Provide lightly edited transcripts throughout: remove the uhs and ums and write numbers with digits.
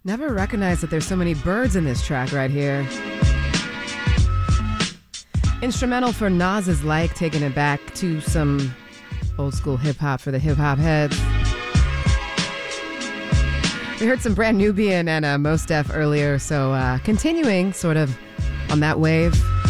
Never recognized that there's so many birds in this track right here. Instrumental for Nas's Like, taking it back to some old school hip hop for the hip hop heads. We heard some Brand Nubian and Mos Def earlier, so continuing sort of on that wave.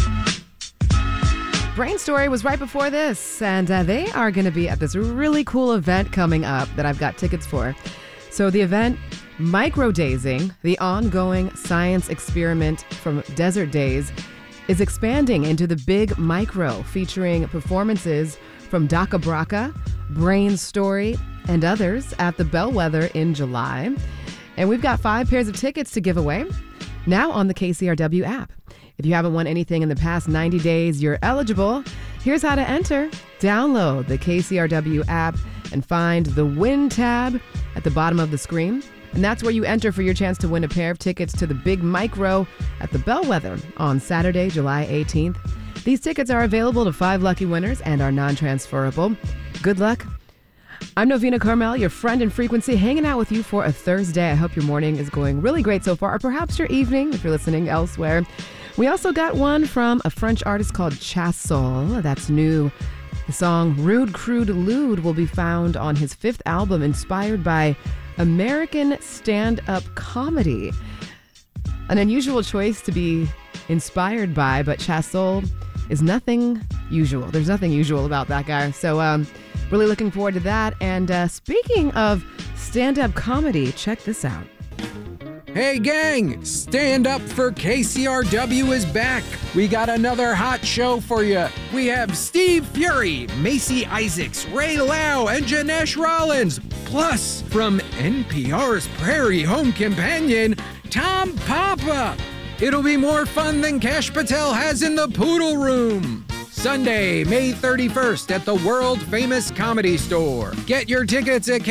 Brain Story was right before this, and they are going to be at this really cool event coming up that I've got tickets for. So the event, Microdazing, the ongoing science experiment from Desert Days, is expanding into the Big Micro, featuring performances from Daka Braka, Brain Story, and others at the Bellwether in July. And we've got 5 pairs of tickets to give away now on the KCRW app. If you haven't won anything in the past 90 days, you're eligible. Here's how to enter. Download the KCRW app and find the Win tab at the bottom of the screen. And that's where you enter for your chance to win a pair of tickets to the Big Micro at the Bellwether on Saturday, July 18th. These tickets are available to 5 lucky winners and are non-transferable. Good luck. I'm Novena Carmel, your friend in frequency, hanging out with you for a Thursday. I hope your morning is going really great so far, or perhaps your evening if you're listening elsewhere. We also got one from a French artist called Chassol. That's new. The song Rude Crude Lude will be found on his 5th album, inspired by American stand-up comedy. An unusual choice to be inspired by, but Chassol is nothing usual. There's nothing usual about that guy. So really looking forward to that. And speaking of stand-up comedy, check this out. Hey gang, Stand Up for KCRW is back. We got another hot show for you. We have Steve Fury, Macy Isaacs, Ray Lau, and Janesh Rollins. Plus, from NPR's Prairie Home Companion, Tom Papa. It'll be more fun than Kash Patel has in the Poodle Room. Sunday, May 31st at the world-famous Comedy Store. Get your tickets at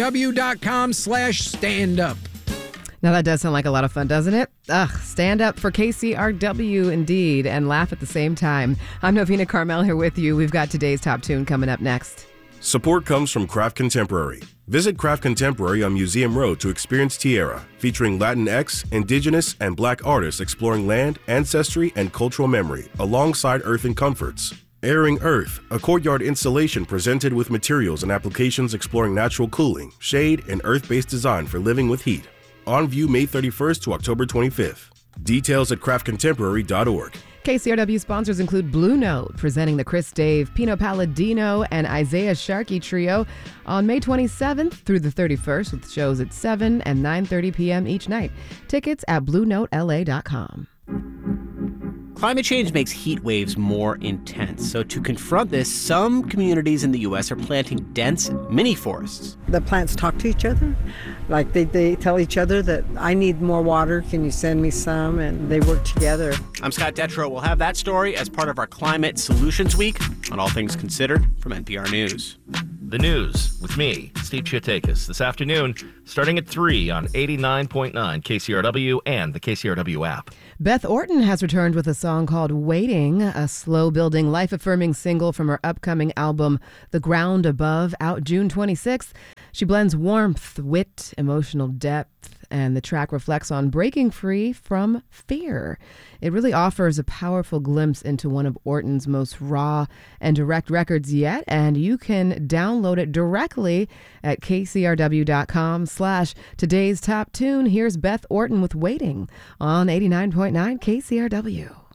kcrw.com/standup. Now that does sound like a lot of fun, doesn't it? Stand up for KCRW indeed, and laugh at the same time. I'm Novena Carmel here with you. We've got today's top tune coming up next. Support comes from Craft Contemporary. Visit Craft Contemporary on Museum Road to experience Tierra, featuring Latinx, Indigenous, and Black artists exploring land, ancestry, and cultural memory, alongside earth and comforts. Airing Earth, a courtyard installation presented with materials and applications exploring natural cooling, shade, and earth-based design for living with heat. On view May 31st to October 25th. Details at craftcontemporary.org. KCRW sponsors include Blue Note, presenting the Chris Dave, Pino Palladino, and Isaiah Sharkey trio on May 27th through the 31st, with shows at 7 and 9:30 p.m. each night. Tickets at BlueNoteLA.com. Climate change makes heat waves more intense. So to confront this, some communities in the U.S. are planting dense mini forests. The plants talk to each other. Like they tell each other that I need more water. Can you send me some? And they work together. I'm Scott Detrow. We'll have that story as part of our Climate Solutions Week on All Things Considered from NPR News. The news with me, Steve Chiatakis, this afternoon, starting at 3 on 89.9 KCRW and the KCRW app. Beth Orton has returned with a song called Waiting, a slow-building, life-affirming single from her upcoming album, The Ground Above, out June 26th. She blends warmth, wit, emotional depth, and the track reflects on breaking free from fear. It really offers a powerful glimpse into one of Orton's most raw and direct records yet, and you can download it directly at kcrw.com/today's top tune. Here's Beth Orton with Waiting on 89.9 KCRW.